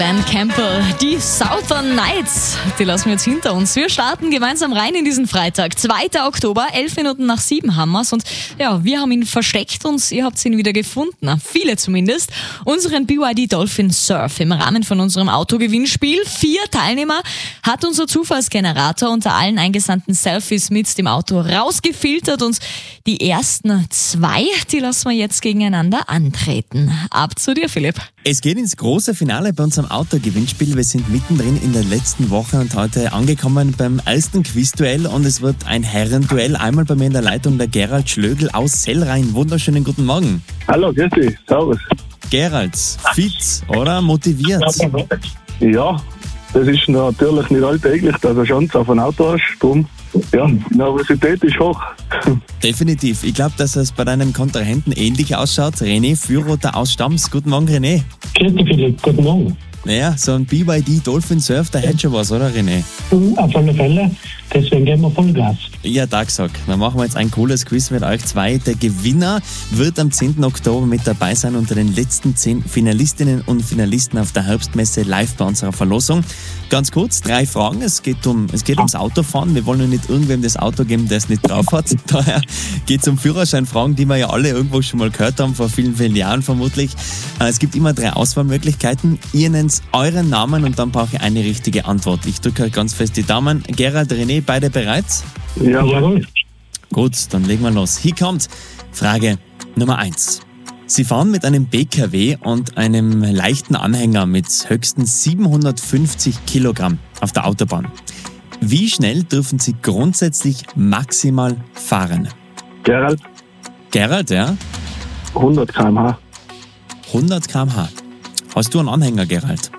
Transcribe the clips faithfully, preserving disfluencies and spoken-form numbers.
Dan Campbell, die Southern Nights, die lassen wir jetzt hinter uns. Wir starten gemeinsam rein in diesen Freitag, zweiter Oktober, elf Minuten nach sieben haben wir's. Und ja, wir haben ihn versteckt und ihr habt ihn wieder gefunden, viele zumindest. Unseren B Y D Dolphin Surf im Rahmen von unserem Autogewinnspiel. Vier Teilnehmer hat unser Zufallsgenerator unter allen eingesandten Selfies mit dem Auto rausgefiltert und die ersten zwei, die lassen wir jetzt gegeneinander antreten. Ab zu dir, Philipp. Es geht ins große Finale bei unserem Autogewinnspiel. Wir sind mittendrin in der letzten Woche und heute angekommen beim ersten Quizduell und es wird ein Herrenduell. Einmal bei mir in der Leitung der Gerald Schlögl aus Sellrhein. Wunderschönen guten Morgen. Hallo, grüß dich. Servus. Gerald, fit, oder? Motiviert? Ja, das ist natürlich nicht alltäglich, dass du Chance auf ein Auto hast. Drum, ja, die Nervosität ist hoch. Definitiv. Ich glaube, dass es bei deinem Kontrahenten ähnlich ausschaut. René Fürroter aus Stams. Guten Morgen, René. Grüß dich, Philipp. Guten Morgen. Naja, so ein B Y D Dolphin Surf, der hätte schon was, oder René? Auf alle Fälle. Deswegen geben wir Vollgas. Ja, da gesagt. Dann machen wir jetzt ein cooles Quiz mit euch zwei. Der Gewinner wird am zehnten Oktober mit dabei sein unter den letzten zehn Finalistinnen und Finalisten auf der Herbstmesse live bei unserer Verlosung. Ganz kurz, drei Fragen. Es geht, um, es geht ums Autofahren. Wir wollen ja nicht irgendwem das Auto geben, der es nicht drauf hat. Daher geht es um Führerscheinfragen, die wir ja alle irgendwo schon mal gehört haben, vor vielen, vielen Jahren vermutlich. Es gibt immer drei Auswahlmöglichkeiten. Ihr nennt euren Namen und dann brauche ich eine richtige Antwort. Ich drücke euch ganz fest die Daumen. Gerald, René, beide bereit? Jawohl. Gut, dann legen wir los. Hier kommt Frage Nummer eins. Sie fahren mit einem B K W und einem leichten Anhänger mit höchstens siebenhundertfünfzig Kilogramm auf der Autobahn. Wie schnell dürfen Sie grundsätzlich maximal fahren? Gerald, Gerald, ja? hundert Kilometer pro Stunde. hundert Kilometer pro Stunde. Hast du einen Anhänger, Gerald?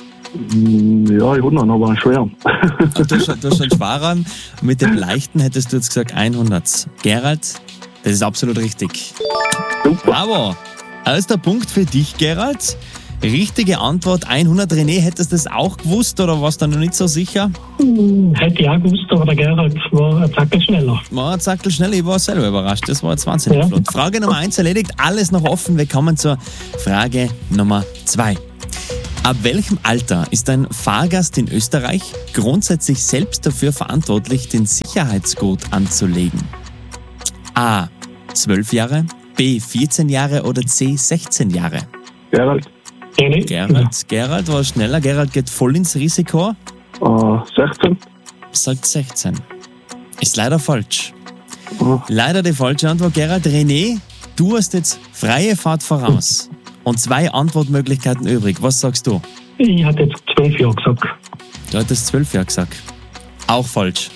Ja, ich habe noch, aber einen schweren. Du hast schon, du hast schon schweren. Mit dem leichten hättest du jetzt gesagt hundert. Gerald, das ist absolut richtig. Super. Bravo. Erster Punkt für dich, Gerald. Richtige Antwort hundert. René, hättest du das auch gewusst oder warst du noch nicht so sicher? Hm, hätte ich auch gewusst, aber der Gerald war ein Zackel schneller. War ein Zackel schnell, ich war selber überrascht. Das war jetzt wahnsinnig Ja. flott. Frage Nummer eins erledigt, alles noch offen. Wir kommen zur Frage Nummer zwei. Ab welchem Alter ist ein Fahrgast in Österreich grundsätzlich selbst dafür verantwortlich, den Sicherheitsgurt anzulegen? A. zwölf Jahre, B. vierzehn Jahre oder C. sechzehn Jahre? Gerald, René? Gerald, Gerald war schneller. Gerald geht voll ins Risiko. äh, sechzehn. Sagt sechzehn. Ist leider falsch. Oh. Leider die falsche Antwort, Gerald. René, du hast jetzt freie Fahrt voraus und zwei Antwortmöglichkeiten übrig. Was sagst du? Ich hatte jetzt zwölf Jahre gesagt. Du hattest zwölf Jahre gesagt. Auch falsch.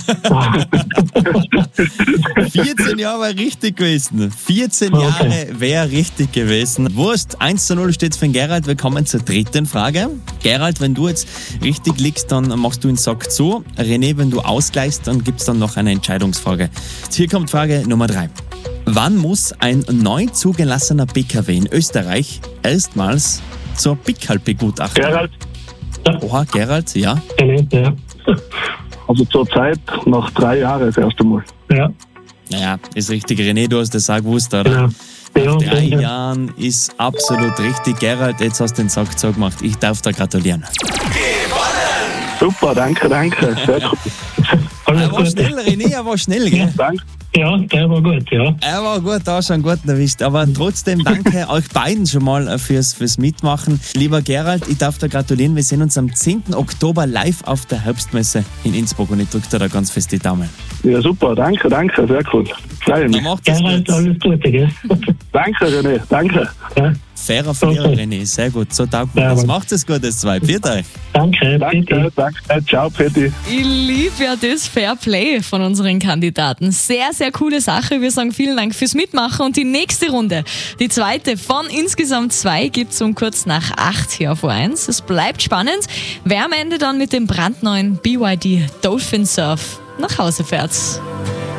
vierzehn Jahre war richtig gewesen. vierzehn Okay. Jahre wäre richtig gewesen. Wurst, eins zu null steht für den Gerald. Wir kommen zur dritten Frage. Gerald, wenn du jetzt richtig liegst, dann machst du den Sack zu. René, wenn du ausgleichst, dann gibt es dann noch eine Entscheidungsfrage. Hier kommt Frage Nummer drei. Wann muss ein neu zugelassener B K W in Österreich erstmals zur B I C-Begutachtung? Gerald, Oha, Gerald, ja. René, ja. also zur Zeit nach drei Jahren das erste Mal. Ja, Naja, ist richtig. René, du hast das auch gewusst, oder? genau. Ja, Nach drei ja. Jahren ist absolut richtig. Gerald, jetzt hast du den Sack zugemacht. Ich darf dir gratulieren. Super, danke, danke. Sehr gut. Alles Er war gut. schnell, René, er war schnell, gell? Danke. Ja, der war gut, ja. Er war gut, da schon gut erwischt. Aber trotzdem danke euch beiden schon mal fürs, fürs Mitmachen. Lieber Gerald, ich darf dir gratulieren. Wir sehen uns am zehnten Oktober live auf der Herbstmesse in Innsbruck und ich drücke dir da ganz fest die Daumen. Ja, super, danke, danke. Sehr cool. Freue Dann mich. macht es Gerald, gut. alles Gute, gell? Danke, René. Danke. Ja, Fairer Verlierer, Okay. René. Sehr gut. So taugt mir Ja, das. aber- Macht es gut, das zwei. Viert euch. danke, Danke, bitte. danke. Ciao, Fetti. Ich liebe ja das Fairplay von unseren Kandidaten. Sehr, sehr coole Sache. Wir sagen vielen Dank fürs Mitmachen und die nächste Runde, die zweite von insgesamt zwei, gibt es um kurz nach acht hier auf O eins. Es bleibt spannend, wer am Ende dann mit dem brandneuen B Y D Dolphin Surf nach Hause fährt.